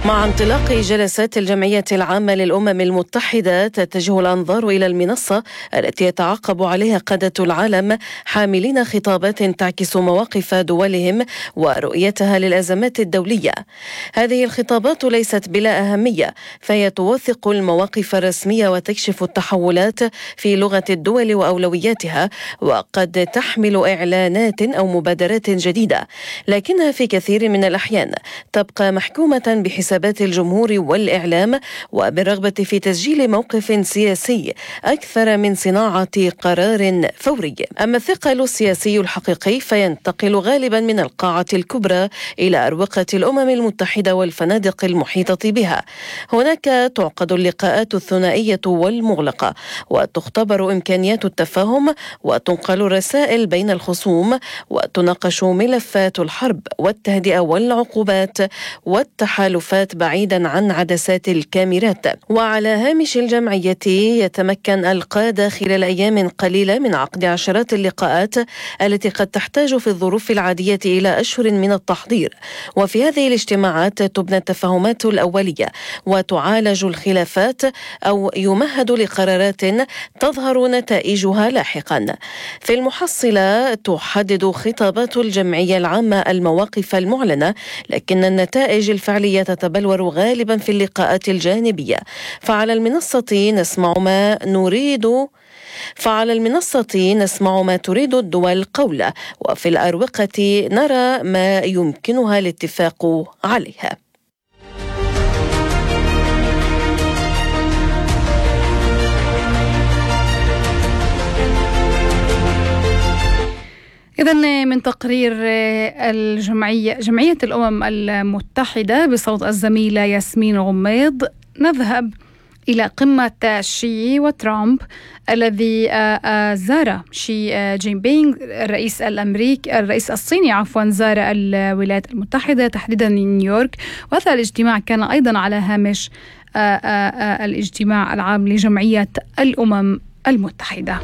مع انطلاق جلسات الجمعية العامة للأمم المتحدة تتجه الأنظار إلى المنصة التي يتعاقب عليها قادة العالم حاملين خطابات تعكس مواقف دولهم ورؤيتها للأزمات الدولية. هذه الخطابات ليست بلا أهمية، فهي توثق المواقف الرسمية وتكشف التحولات في لغة الدول وأولوياتها، وقد تحمل إعلانات أو مبادرات جديدة، لكنها في كثير من الأحيان تبقى محكومة بحسابات الجمهور والإعلام وبالرغبة في تسجيل موقف سياسي أكثر من صناعة قرار فوري. أما الثقل السياسي الحقيقي فينتقل غالبا من القاعة الكبرى إلى أروقة الأمم المتحدة والفنادق المحيطة بها. هناك تعقد اللقاءات الثنائية والمغلقة، وتختبر إمكانيات التفاهم، وتنقل الرسائل بين الخصوم، وتناقش ملفات الحرب والتهدئة والعقوبات والتحالفات بعيدا عن عدسات الكاميرات. وعلى هامش الجمعية يتمكن القادة خلال أيام قليلة من عقد عشرات اللقاءات التي قد تحتاج في الظروف العادية إلى أشهر من التحضير. وفي هذه الاجتماعات تبنى التفاهمات الأولية وتعالج الخلافات أو يمهد لقرارات تظهر نتائجها لاحقا. في المحصلة تحدد خطابات الجمعية العامة المواقف المعلنة، لكن النتائج الفعلية تتبلور غالبا في اللقاءات الجانبية. فعلى المنصة نسمع ما تريد الدول قوله، وفي الأروقة نرى ما يمكنها الاتفاق عليها. إذن من تقرير جمعية الأمم المتحدة بصوت الزميلة ياسمين غميض، نذهب إلى قمة شي وترامب الذي زار شي جين بينغ الرئيس الصيني زار الولايات المتحدة تحديدا نيويورك، وهذا الاجتماع كان أيضا على هامش الاجتماع العام لجمعية الأمم المتحدة.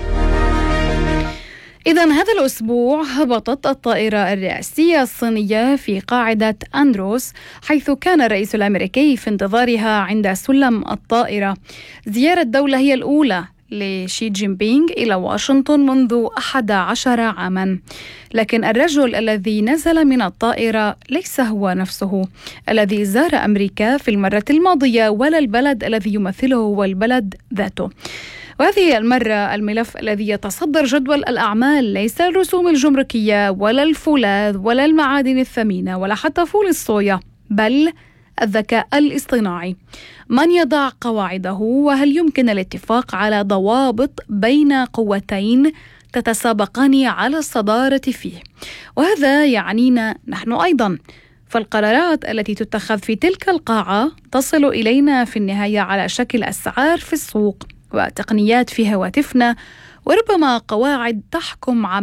إذن هذا الأسبوع هبطت الطائرة الرئاسية الصينية في قاعدة أندروس، حيث كان الرئيس الأمريكي في انتظارها عند سلم الطائرة. زيارة الدولة هي الأولى لشي جين بينغ إلى واشنطن منذ 11 عاما، لكن الرجل الذي نزل من الطائرة ليس هو نفسه الذي زار أمريكا في المرة الماضية، ولا البلد الذي يمثله هو البلد ذاته. وهذه المرة الملف الذي يتصدر جدول الأعمال ليس الرسوم الجمركية ولا الفولاذ ولا المعادن الثمينة ولا حتى فول الصويا، بل الذكاء الاصطناعي. من يضع قواعده؟ وهل يمكن الاتفاق على ضوابط بين قوتين تتسابقان على الصدارة فيه؟ وهذا يعنينا نحن أيضا، فالقرارات التي تتخذ في تلك القاعة تصل إلينا في النهاية على شكل أسعار في السوق وتقنيات في هواتفنا، وربما قواعد تحكم